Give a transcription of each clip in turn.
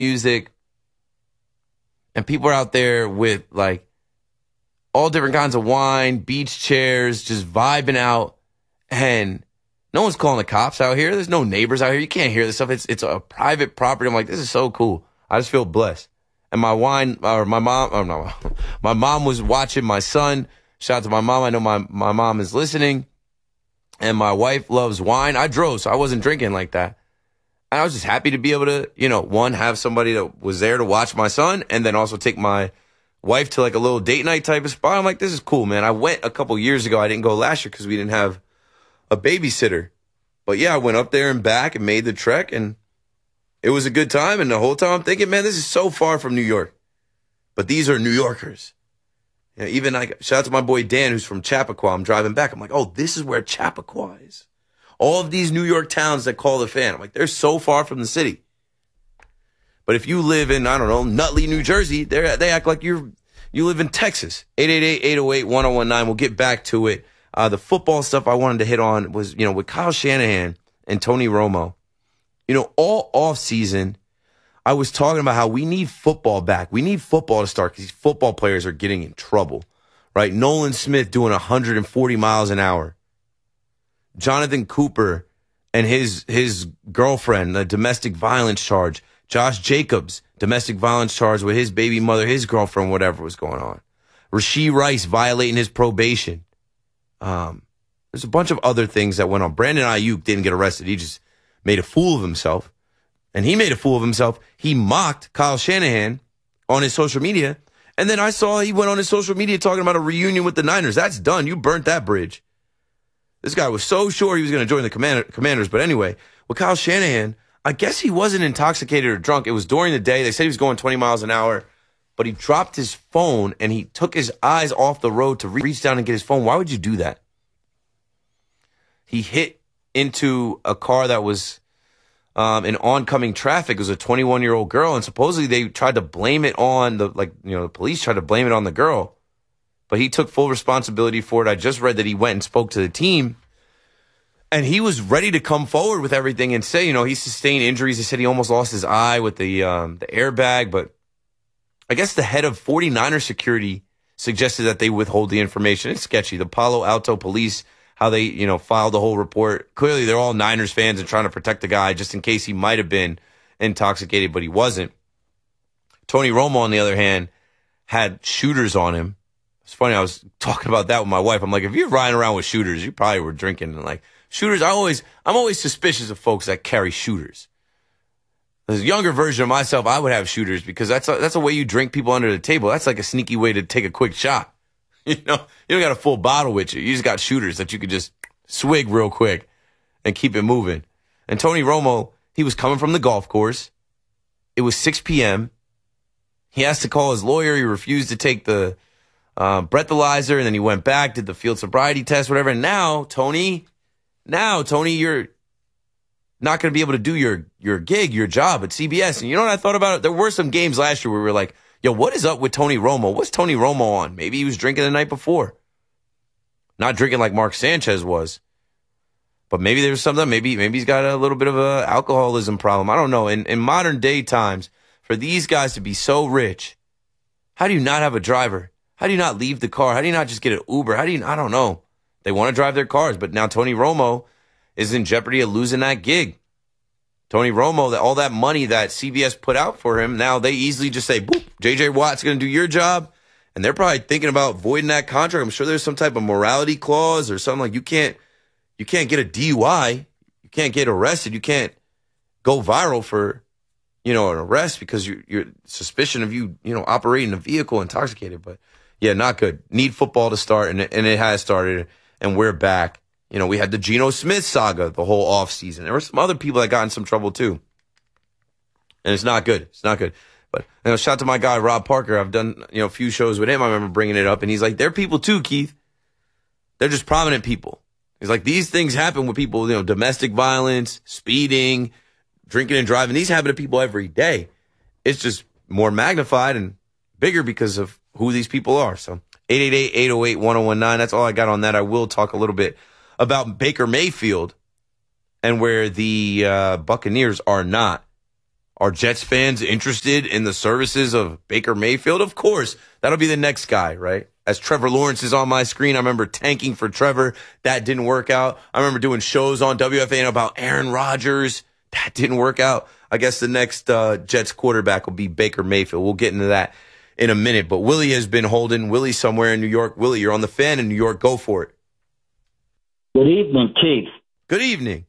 music, and people are out there with like all different kinds of wine, beach chairs, just vibing out, and no one's calling the cops out here. There's no neighbors out here. You can't hear this stuff. It's a private property. I'm like, this is so cool. I just feel blessed. And my mom was watching my son. Shout out to my mom. I know my mom is listening. And my wife loves wine. I drove, so I wasn't drinking like that. And I was just happy to be able to, one, have somebody that was there to watch my son, and then also take my wife to like a little date night type of spot. I'm like, this is cool, man. I went a couple years ago. I didn't go last year because we didn't have a babysitter. But yeah, I went up there and back and made the trek, and it was a good time. And the whole time I'm thinking, man, this is so far from New York. But these are New Yorkers. Even like, shout out to my boy Dan, who's from Chappaqua. I'm driving back. I'm like, oh, this is where Chappaqua is. All of these New York towns that call the fan. I'm like, they're so far from the city. But if you live in, I don't know, Nutley, New Jersey, they act like you live in Texas. 888-808-1019. We'll get back to it. The football stuff I wanted to hit on was, with Kyle Shanahan and Tony Romo. All off season, I was talking about how we need football back. We need football to start because these football players are getting in trouble, right? Nolan Smith doing 140 miles an hour. Jonathan Cooper and his girlfriend, a domestic violence charge. Josh Jacobs, domestic violence charge with his baby mother, his girlfriend, whatever was going on. Rashee Rice violating his probation. There's a bunch of other things that went on. Brandon Ayuk didn't get arrested. He just made a fool of himself. And he made a fool of himself. He mocked Kyle Shanahan on his social media. And then I saw he went on his social media talking about a reunion with the Niners. That's done. You burnt that bridge. This guy was so sure he was going to join the Commanders. But anyway, with Kyle Shanahan, I guess he wasn't intoxicated or drunk. It was during the day. They said he was going 20 miles an hour. But he dropped his phone and he took his eyes off the road to reach down and get his phone. Why would you do that? He hit into a car that was in oncoming traffic. It was a 21-year-old girl, and supposedly they tried to blame it on the police tried to blame it on the girl, but he took full responsibility for it. I just read that he went and spoke to the team, and he was ready to come forward with everything and say, he sustained injuries. He said he almost lost his eye with the airbag, but I guess the head of 49er security suggested that they withhold the information. It's sketchy. The Palo Alto police, how they, filed the whole report. Clearly, they're all Niners fans and trying to protect the guy just in case he might have been intoxicated, but he wasn't. Tony Romo, on the other hand, had shooters on him. It's funny, I was talking about that with my wife. I'm like, if you're riding around with shooters, you probably were drinking. And like, shooters, I'm always suspicious of folks that carry shooters. As a younger version of myself, I would have shooters because that's a way you drink people under the table. That's like a sneaky way to take a quick shot. You don't got a full bottle with you. You just got shooters that you could just swig real quick and keep it moving. And Tony Romo, he was coming from the golf course. It was 6 p.m. He asked to call his lawyer. He refused to take the breathalyzer, and then he went back, did the field sobriety test, whatever. And now, Tony, you're not going to be able to do your gig, your job at CBS. And you know what I thought about it? There were some games last year where we were like, yo, what is up with Tony Romo? What's Tony Romo on? Maybe he was drinking the night before. Not drinking like Mark Sanchez was. But maybe there's something. Maybe he's got a little bit of a alcoholism problem. I don't know. In modern day times, for these guys to be so rich, how do you not have a driver? How do you not leave the car? How do you not just get an Uber? I don't know. They want to drive their cars, but now Tony Romo is in jeopardy of losing that gig. Tony Romo, all that money that CBS put out for him, now they easily just say, boop, J.J. Watt's going to do your job. And they're probably thinking about voiding that contract. I'm sure there's some type of morality clause or something like you can't get a DUI. You can't get arrested. You can't go viral for, an arrest because you're suspicion of you operating a vehicle intoxicated. But yeah, not good. Need football to start, and it has started, and we're back. We had the Geno Smith saga the whole offseason. There were some other people that got in some trouble too. And it's not good. It's not good. But shout out to my guy, Rob Parker. I've done, a few shows with him. I remember bringing it up, and he's like, they're people too, Keith. They're just prominent people. He's like, these things happen with people, domestic violence, speeding, drinking and driving. These happen to people every day. It's just more magnified and bigger because of who these people are. So 888-808-1019. That's all I got on that. I will talk a little bit about Baker Mayfield and where the Buccaneers are not Are Jets fans interested in the services of Baker Mayfield? Of course. That'll be the next guy, right? As Trevor Lawrence is on my screen, I remember tanking for Trevor. That didn't work out. I remember doing shows on WFAN about Aaron Rodgers. That didn't work out. I guess the next Jets quarterback will be Baker Mayfield. We'll get into that in a minute. But Willie has been holding. Willie somewhere in New York. Willie, you're on the Fan in New York. Go for it. Good evening, Keith. Good evening.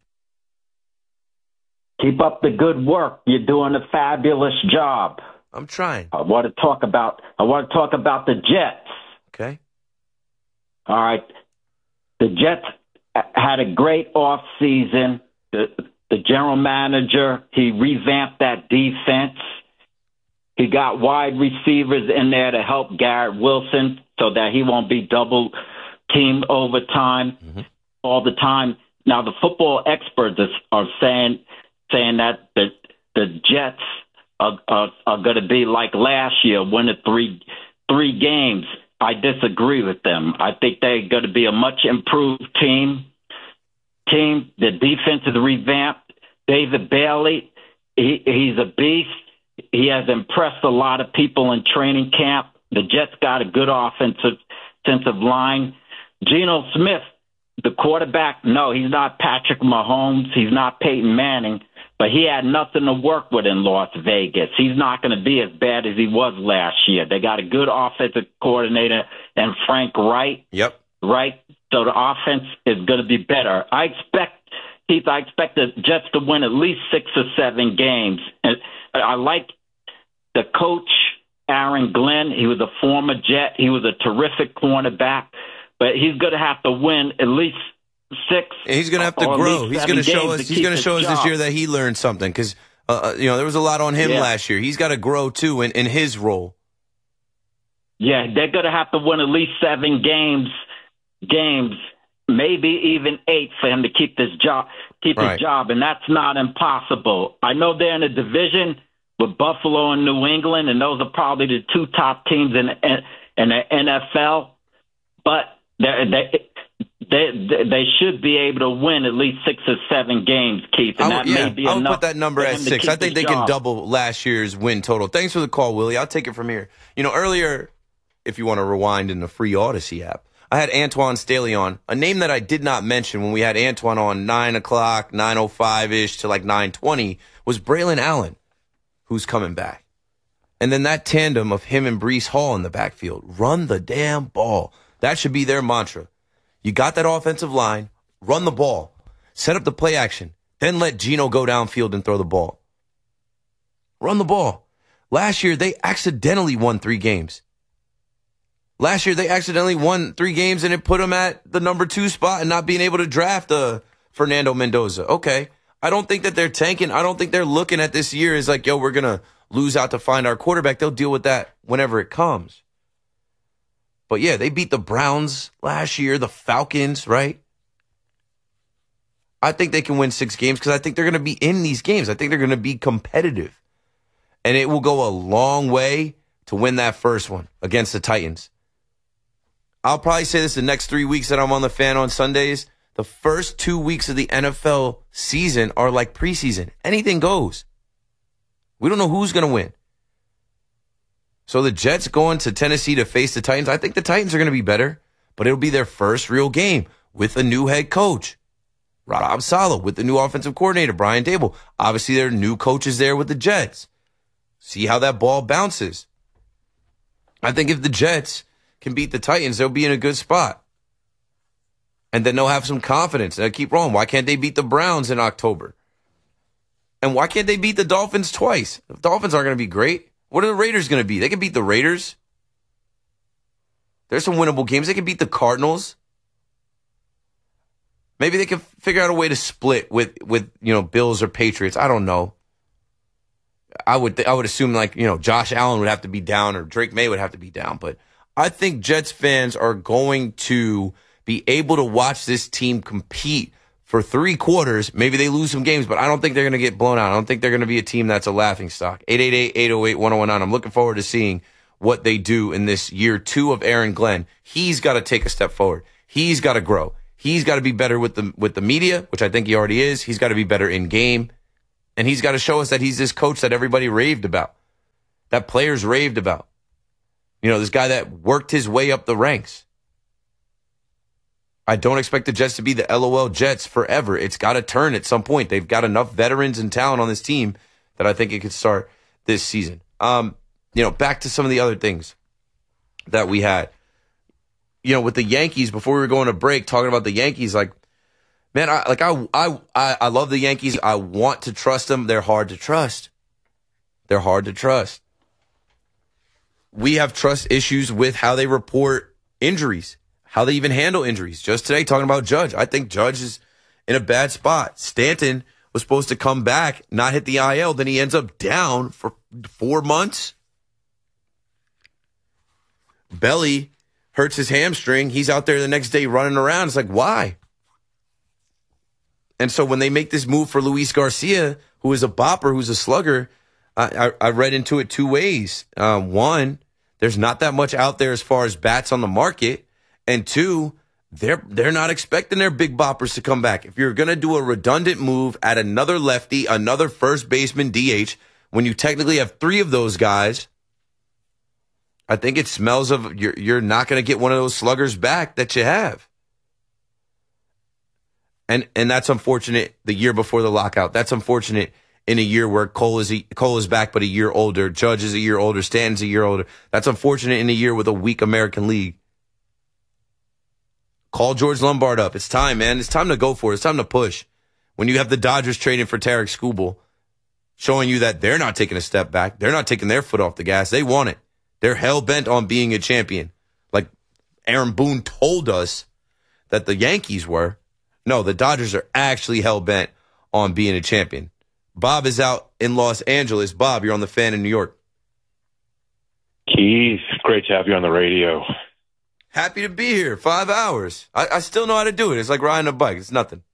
Keep up the good work. You're doing a fabulous job. I'm trying. I want to talk about the Jets. Okay. All right. The Jets had a great off season. The general manager, he revamped that defense. He got wide receivers in there to help Garrett Wilson so that he won't be double teamed all the time. Now the football experts are saying that the Jets are going to be like last year, win three games. I disagree with them. I think they're going to be a much improved team. The defense is revamped. David Bailey, he's a beast. He has impressed a lot of people in training camp. The Jets got a good offensive line. Geno Smith, the quarterback, no, he's not Patrick Mahomes. He's not Peyton Manning. But he had nothing to work with in Las Vegas. He's not going to be as bad as he was last year. They got a good offensive coordinator and Frank Wright. Yep. Right? So the offense is going to be better. I expect the Jets to win at least 6 or 7 games. And I like the coach, Aaron Glenn. He was a former Jet. He was a terrific cornerback. But he's going to have to win at least 6. And he's going to have to grow. He's going to show us. He's going to show us this year that he learned something because there was a lot on him last year. He's got to grow too in his role. Yeah, they're going to have to win at least 7 games, maybe even 8 for him to keep his job. And that's not impossible. I know they're in a division with Buffalo and New England, and those are probably the 2 top teams in the NFL. But they should be able to win at least 6 or 7 games, Keith. And I would put that number at 6. I think they can double last year's win total. Thanks for the call, Willie. I'll take it from here. Earlier, if you want to rewind in the free Odyssey app, I had Antoine Staley on, a name that I did not mention when we had Antoine on 9 o'clock, 9:05-ish to like 9:20, was Braylon Allen, who's coming back. And then that tandem of him and Breece Hall in the backfield. Run the damn ball. That should be their mantra. You got that offensive line, run the ball, set up the play action, then let Geno go downfield and throw the ball. Run the ball. Last year, they accidentally won 3 games. Last year, they accidentally won 3 games, and it put them at the number 2 spot and not being able to draft Fernando Mendoza. Okay, I don't think that they're tanking. I don't think they're looking at this year as like, we're going to lose out to find our quarterback. They'll deal with that whenever it comes. But, yeah, they beat the Browns last year, the Falcons, right? I think they can win 6 games because I think they're going to be in these games. I think they're going to be competitive. And it will go a long way to win that first one against the Titans. I'll probably say this the next 3 weeks that I'm on the Fan on Sundays. The first 2 weeks of the NFL season are like preseason. Anything goes. We don't know who's going to win. So the Jets going to Tennessee to face the Titans. I think the Titans are going to be better, but it'll be their first real game with a new head coach, Rob Saleh, with the new offensive coordinator, Brian Daboll. Obviously, there are new coaches there with the Jets. See how that ball bounces. I think if the Jets can beat the Titans, they'll be in a good spot. And then they'll have some confidence. They'll keep rolling. Why can't they beat the Browns in October? And why can't they beat the Dolphins twice? The Dolphins aren't going to be great. What are the Raiders going to be? They can beat the Raiders. There's some winnable games. They can beat the Cardinals. Maybe they can figure out a way to split with Bills or Patriots. I don't know. I would assume Josh Allen would have to be down or Drake May would have to be down. But I think Jets fans are going to be able to watch this team compete for 3 quarters. Maybe they lose some games, but I don't think they're going to get blown out. I don't think they're going to be a team that's a laughingstock. 888-808-1019. I'm looking forward to seeing what they do in this year 2 of Aaron Glenn. He's got to take a step forward. He's got to grow. He's got to be better with the media, which I think he already is. He's got to be better in game. And he's got to show us that he's this coach that everybody raved about, that players raved about. You know, this guy that worked his way up the ranks. I don't expect the Jets to be the LOL Jets forever. It's got to turn at some point. They've got enough veterans and talent on this team that I think it could start this season. Back to some of the other things that we had. You know, with the Yankees, before we were going to break, talking about the Yankees, like, man, I love the Yankees. I want to trust them. They're hard to trust. They're hard to trust. We have trust issues with how they report injuries, how they even handle injuries. Just today, talking about Judge. I think Judge is in a bad spot. Stanton was supposed to come back, not hit the IL. Then he ends up down for 4 months. Belly hurts his hamstring. He's out there the next day running around. It's like, why? And so when they make this move for Luis Garcia, who is a bopper, who's a slugger, I read into it two ways. One, there's not that much out there as far as bats on the market. And two, they're not expecting their big boppers to come back. If you're going to do a redundant move at another lefty, another first baseman DH, when you technically have three of those guys, I think it smells of you're not going to get one of those sluggers back that you have. And that's unfortunate the year before the lockout. That's unfortunate in a year where Cole is back but a year older, Judge is a year older, Stanton's a year older. That's unfortunate in a year with a weak American League. Call George Lombard up. It's time, man. It's time to go for it. It's time to push. When you have the Dodgers trading for Tarek Skubal, showing you that they're not taking a step back. They're not taking their foot off the gas. They want it. They're hell-bent on being a champion. Like Aaron Boone told us that the Yankees were. No, the Dodgers are actually hell-bent on being a champion. Bob is out in Los Angeles. Bob, you're on the Fan in New York. Keith, great to have you on the radio. Happy to be here. 5 hours. I still know how to do it. It's like riding a bike. It's nothing.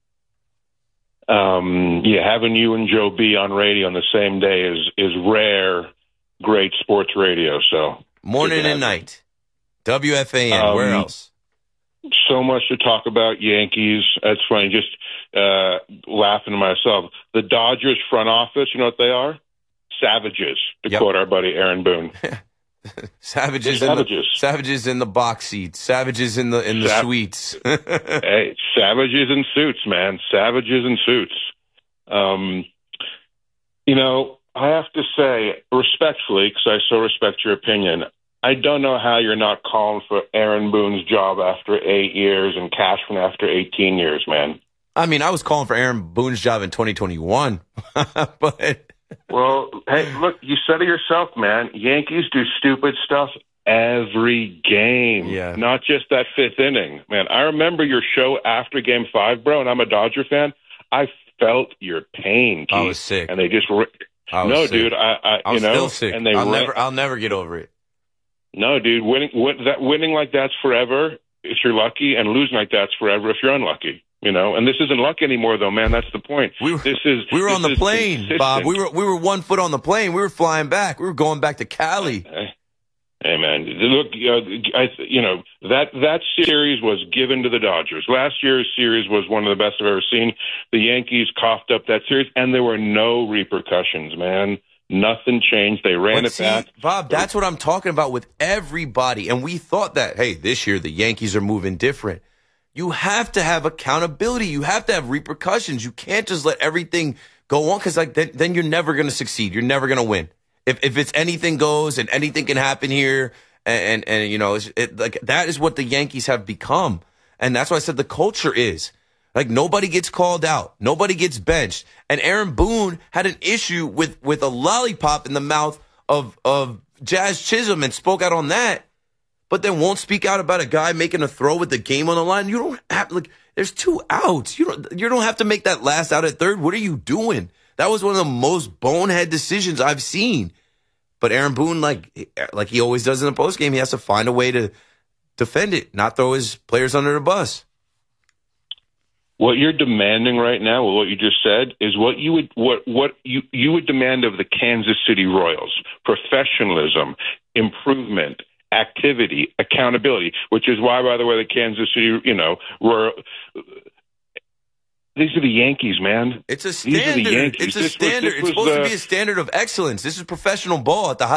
Having you and Joe B on radio on the same day is rare, great sports radio. So morning and night. WFAN. Where else? So much to talk about. Yankees. That's funny. Just laughing to myself. The Dodgers front office, you know what they are? Savages, to quote our buddy Aaron Boone. Savages in the box seats. Savages in the suites. Hey, savages in suits, man. Savages in suits. I have to say, respectfully, because I so respect your opinion, I don't know how you're not calling for Aaron Boone's job after 8 years and Cashman after 18 years, man. I mean, I was calling for Aaron Boone's job in 2021, but... Well, hey, look, you said it yourself, man. Yankees do stupid stuff every game, not just that fifth inning. Man, I remember your show after Game 5, bro, and I'm a Dodger fan. I felt your pain, Keith. I was sick. And they just... dude, I was still sick. And I'll never get over it. No, dude, winning like that's forever if you're lucky, and losing like that's forever if you're unlucky. And this isn't luck anymore, though, man. That's the point. We were on the plane, consistent. Bob. We were 1 foot on the plane. We were flying back. We were going back to Cali. Hey, man, look, that series was given to the Dodgers. Last year's series was one of the best I've ever seen. The Yankees coughed up that series, and there were no repercussions, man. Nothing changed. They ran it back. Bob, that's what I'm talking about with everybody. And we thought that, hey, this year the Yankees are moving different. You have to have accountability. You have to have repercussions. You can't just let everything go on because then you're never going to succeed. You're never going to win. If it's anything goes and anything can happen here and that is what the Yankees have become. And that's why I said the culture is. Like nobody gets called out. Nobody gets benched. And Aaron Boone had an issue with a lollipop in the mouth of Jazz Chisholm and spoke out on that. But then won't speak out about a guy making a throw with the game on the line. You don't have there's 2 outs. You don't have to make that last out at third. What are you doing? That was one of the most bonehead decisions I've seen. But Aaron Boone, like he always does in the postgame, he has to find a way to defend it, not throw his players under the bus. What you're demanding right now, with what you just said, is what you would demand of the Kansas City Royals: professionalism, improvement, activity, accountability, which is why, by the way, the Kansas City, These are the Yankees, man. It's a standard. It's a standard. It's supposed to be a standard of excellence. This is professional ball at the highest